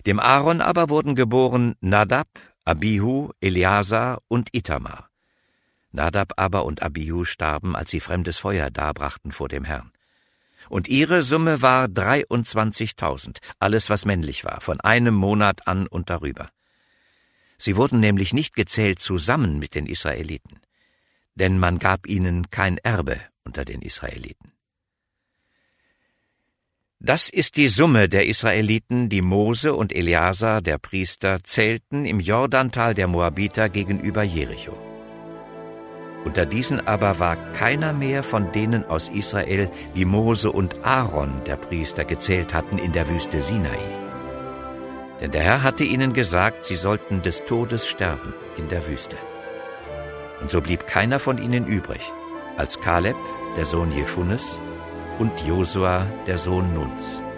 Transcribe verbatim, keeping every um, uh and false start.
Dem Aaron aber wurden geboren Nadab, Abihu, Eleazar und Itamar. Nadab aber und Abihu starben, als sie fremdes Feuer darbrachten vor dem Herrn. Und ihre Summe war dreiundzwanzigtausend, alles was männlich war, von einem Monat an und darüber. Sie wurden nämlich nicht gezählt zusammen mit den Israeliten, denn man gab ihnen kein Erbe unter den Israeliten. Das ist die Summe der Israeliten, die Mose und Eleazar, der Priester, zählten im Jordantal der Moabiter gegenüber Jericho. Unter diesen aber war keiner mehr von denen aus Israel, die Mose und Aaron, der Priester, gezählt hatten in der Wüste Sinai. Denn der Herr hatte ihnen gesagt, sie sollten des Todes sterben in der Wüste. Und so blieb keiner von ihnen übrig, als Kaleb, der Sohn Jefunnes, und Josua, der Sohn Nuns.